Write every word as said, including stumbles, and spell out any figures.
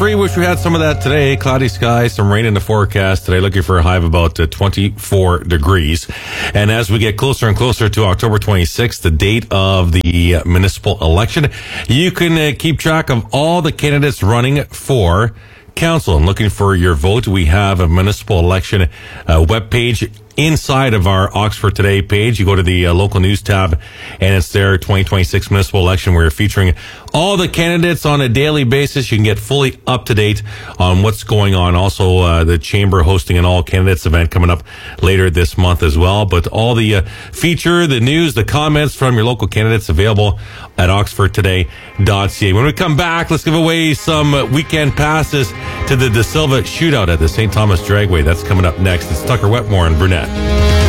Free, wish we had some of that today. Cloudy skies, some rain in the forecast today. Looking for a high of about uh, twenty-four degrees. And as we get closer and closer to October twenty-sixth, the date of the uh, municipal election, you can uh, keep track of all the candidates running for council. And looking for your vote, we have a municipal election uh, webpage inside of our Oxford Today page. You go to the uh, local news tab, and it's their twenty twenty-six municipal election. We're featuring all the candidates on a daily basis. You can get fully up to date on what's going on. Also, uh, the chamber hosting an all candidates event coming up later this month as well. But all the uh, feature, the news, the comments from your local candidates available at oxford today dot c a. When we come back, let's give away some uh, weekend passes to the De Silva Shootout at the Saint Thomas Dragway. That's coming up next. It's Tucker Wetmore and Brunette.